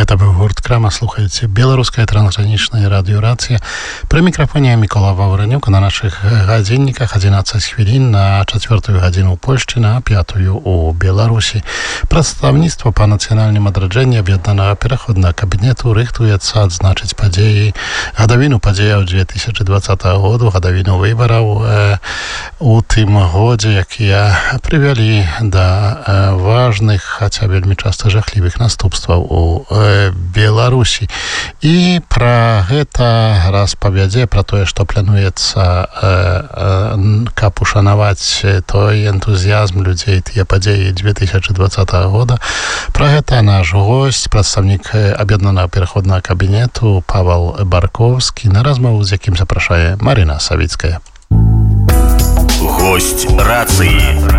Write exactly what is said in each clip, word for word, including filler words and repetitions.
Гэта быў гурт Крама, слухаеце беларускае трансгранічнае радыёрацыя. Пры мікрафоне Мікола Ваўранюк, на нашых гадзінніках адзінаццаць хвілін на чацвёртую гадзіну ў Польшчы, на пятую ў Беларусі. Прадстаўніцтва па нацыянальным адраджэнні аб'яднанага пераходнага кабінету рыхтуецца адзначыць падзеі гадавіну падзеяў две тысячи двадцатого году, гадавіну выбараў э, у тым годзе, якія прывялі да э, важных, хаця вельмі часта жахлівых наступстваў у Беларусі. І пра гэта распавядзе, пра тое, што плануецца, каб ушанаваць той энтузіязм людзей, тыя падзеі две тысячи двадцатого года. Пра гэта наш госць, прадстаўнік аб'яднанага пераходнага кабінету Павел Барковскі, на размову з якім запрашае Марына Савіцкая. Госць рацыі.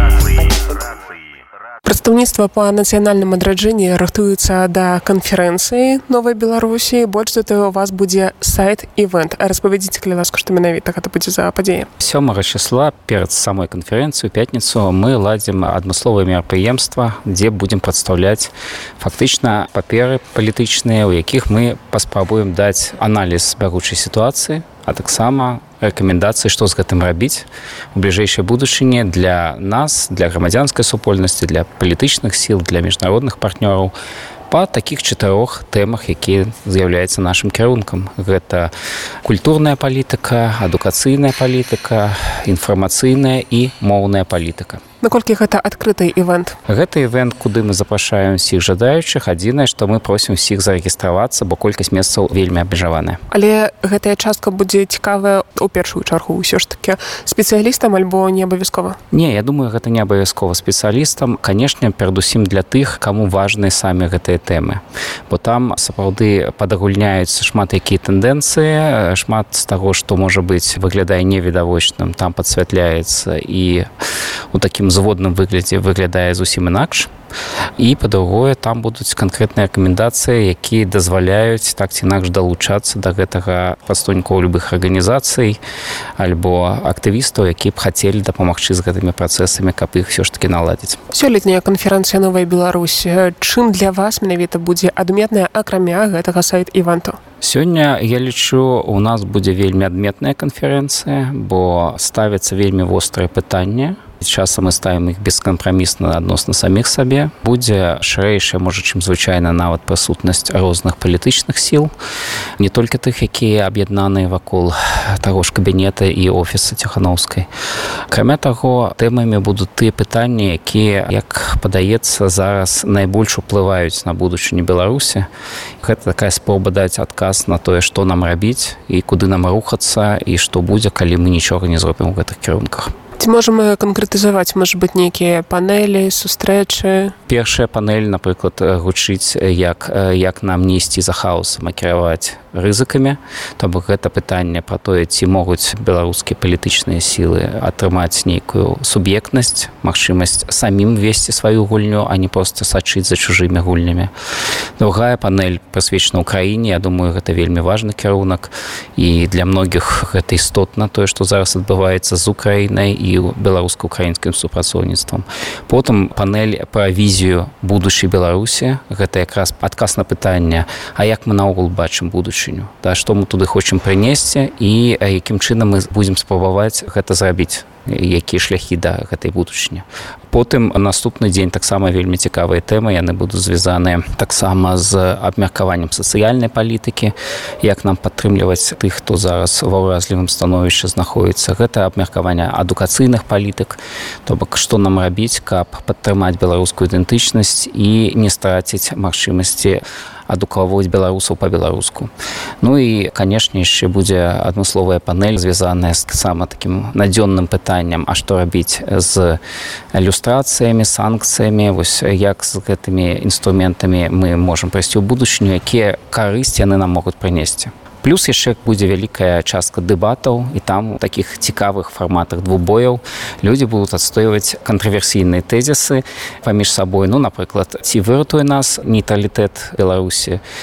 Прадстаўніцтва па нацыянальным адраджэнні рыхтуецца да канферэнцыі Новай Беларусі. Больш за тое, у вас будзе сайт-івент. Распавядзіце, калі ласка, што менавіта гэта будзе за падзея. сёмага числа перад самой канферэнцыяй у пятніцу мы ладзім адмысловае мерапрыемства, дзе будзем прадстаўляць фактычна паперы палітычныя, у якіх мы паспрабуем даць аналіз бягучай сітуацыі, а таксама рэкамендацыі, што з гэтым рабіць у бліжэйшай будучыні для нас, для грамадзянскай супольнасці, для палітычных сіл, для міжнародных партнёраў па такіх чатырох тэмах, якія з'яўляюцца нашым кірункам. Гэта культурная палітыка, адукацыйная палітыка, інфармацыйная і моўная палітыка. Наколькі гэта адкрыты івент? Гэта івент, куды мы запрашаем усіх жадаючых. Адзінае, што мы просім усіх зарэгістравацца, бо колькасць месцаў вельмі абмежаваная. Але гэтая частка будзе цікавая у першую чаргу ўсё ж такі спецыялістам альбо не абавязкова? Не, я думаю, гэта не абавязкова спецыялістам. Канешне, перадусім для тых, каму важныя самі гэтыя тэмы. Бо там сапраўды падагульняюцца шмат якія тэндэнцыі, шмат з таго, што можа быць выглядае невідавочным, там падсвятляецца і у такім зводным выглядзе выглядае зусім інакш. І, па-другое, там будуць канкрэтныя рэкамендацыі, якія дазваляюць так ці інакш далучацца да гэтага прадстаўнікоў любых арганізацый альбо актывістаў, якія б хацелі дапамагчы з гэтымі працэсамі, каб іх ўсё ж такі наладзіць. Сёлетняя канферэнцыя Новай Беларусі. Чым для вас менавіта будзе адметная, акрамя гэтага сайт-івенту? Сёння, я лічу, у нас будзе вельмі адметная канферэнцыя, бо ставяцца вельмі вострыя пытанні. Часам мы ставім іх бескампрамісна адносна саміх сабе. Будзе шырэйшая, можа, чым звычайна, нават прысутнасць розных палітычных сіл, не толькі тых, якія аб'яднаныя вакол таго ж кабінета і офіса Ціханаўскай. Акрамя таго, тэмамі будуць тыя пытанні, якія, як падаецца, зараз найбольш уплываюць на будучыню Беларусі. Гэта такая спроба даць адказ на тое, што нам рабіць і куды нам рухацца, і што будзе, калі мы нічога не зробім у гэтых кірунках. Ці можам канкрэтызаваць, можа быць, нейкія панэлі, сустрэчы? Першая панель, напрыклад, гучыць, як, як нам не ісці за хаосам, а кіраваць рызыкамі. То бок гэта пытанне пра тое, ці могуць беларускія палітычныя сілы атрымаць нейкую суб'ектнасць, магчымасць самім весці сваю гульню, а не проста сачыць за чужымі гульнямі. Другая панель прысвечана Украіне. Я думаю, гэта вельмі важны кірунак. І для многіх гэта істотна тое, што зараз адбываецца з Украінай і беларуска-украінскім супрацоўніцтвам. Потым панель пра візію будучай Беларусі. Гэта якраз адказ на пытанне, а як мы наогул бачым будучыню, да, што мы туды хочам прынесці і якім чынам мы будзем спрабаваць гэта зрабіць, якія шляхі да гэтай будучыні. Потым наступны дзень таксама вельмі цікавыя тэмы, яны будуць звязаныя таксама з абмеркаваннем сацыяльнай палітыкі, як нам падтрымліваць тых, хто зараз ва ўразлівым становішчы знаходіцца. Гэта абмеркаванне адукацыйных палітык, то бок што нам рабіць, каб падтрымаць беларускую ідэнтычнасць і не страціць магчымасці адукаваць беларусаў па-беларуску. Ну і, канешне, яшчэ будзе адмысловая панель, звязаная з сама такім надзённым пытаннем, а што рабіць з ілюстрацыямі, санкцыямі, вось як з гэтымі інструментамі мы можам прайсці ў будучыню, якія карысці яны нам могуць прынесці. Плюс яшчэ будзе вялікая частка дэбатаў, і там у такіх цікавых фарматах двубояў людзі будуць адстойваць кантраверсійныя тэзісы паміж сабой. Ну, напрыклад, ці выратуе нас нейтралітэт Беларусі,